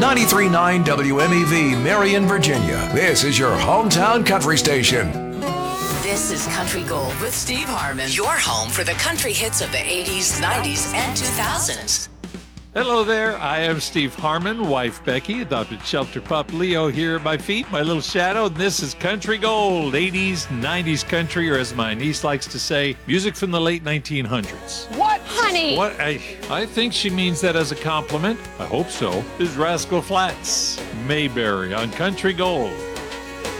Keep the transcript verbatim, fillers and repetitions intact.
ninety-three point nine W M E V, Marion, Virginia. This is your hometown country station. This is Country Gold with Steve Harmon, your home for the country hits of the eighties, nineties, and two thousands. Hello there, I am Steve Harmon, wife Becky, adopted shelter pup Leo here at my feet, my little shadow. And this is Country Gold, eighties, nineties country, or as my niece likes to say, music from the late nineteen hundreds. What? Honey! What? I, I think she means that as a compliment. I hope so. This is Rascal Flatts, Mayberry on Country Gold.